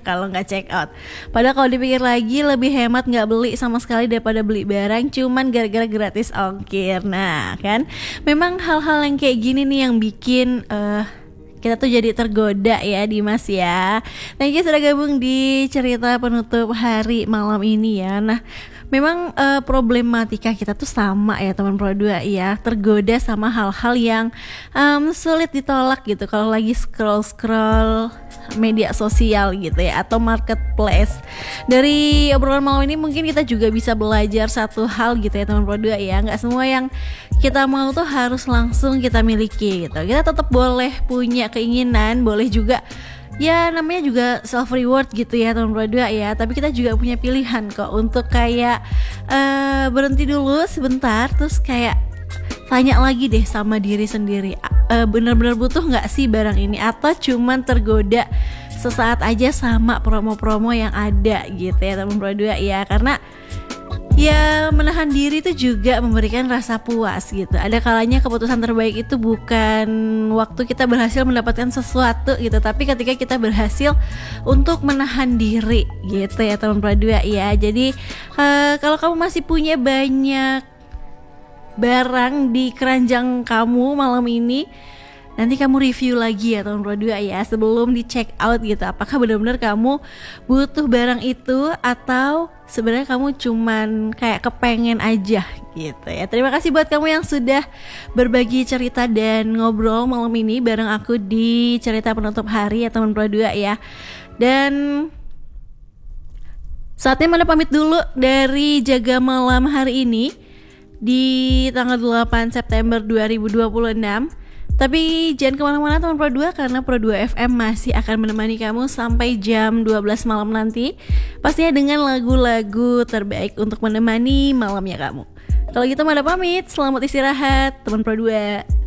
kalau nggak check out. Padahal kalau dipikir lagi lebih hemat nggak beli sama sekali daripada beli barang cuman gara-gara gratis ongkir. Nah kan, memang hal-hal yang kayak gini nih yang bikin kita tuh jadi tergoda ya Dimas ya. Thank you sudah gabung di cerita penutup hari malam ini ya. Nah memang problematika kita tuh sama ya teman Pro 2 ya, tergoda sama hal-hal yang sulit ditolak gitu kalau lagi scroll media sosial gitu ya, atau marketplace. Dari obrolan malam ini mungkin kita juga bisa belajar satu hal gitu ya teman Pro 2 ya, nggak semua yang kita mau tuh harus langsung kita miliki gitu. Kita tetap boleh punya keinginan, boleh juga ya namanya juga self reward gitu ya teman Pro 2 ya, tapi kita juga punya pilihan kok untuk kayak berhenti dulu sebentar, terus kayak tanya lagi deh sama diri sendiri, bener-bener butuh nggak sih barang ini, atau cuman tergoda sesaat aja sama promo-promo yang ada gitu ya teman Pro 2 ya. Karena ya menahan diri itu juga memberikan rasa puas gitu. Ada kalanya keputusan terbaik itu bukan waktu kita berhasil mendapatkan sesuatu gitu, tapi ketika kita berhasil untuk menahan diri gitu ya teman Pro 2 ya. Jadi kalau kamu masih punya banyak barang di keranjang kamu malam ini, nanti kamu review lagi ya teman Pro 2 ya sebelum di check out gitu, apakah benar-benar kamu butuh barang itu atau sebenarnya kamu cuman kayak kepengen aja gitu ya. Terima kasih buat kamu yang sudah berbagi cerita dan ngobrol malam ini bareng aku di cerita penutup hari ya teman Pro 2 ya. Dan saatnya Manda pamit dulu dari Jaga Malam hari ini di tanggal 8 September 2026. Tapi jangan kemana-mana teman Pro 2, karena Pro 2 FM masih akan menemani kamu sampai jam 12 malam nanti, pastinya dengan lagu-lagu terbaik untuk menemani malamnya kamu. Kalau gitu Manda pamit, selamat istirahat teman Pro 2.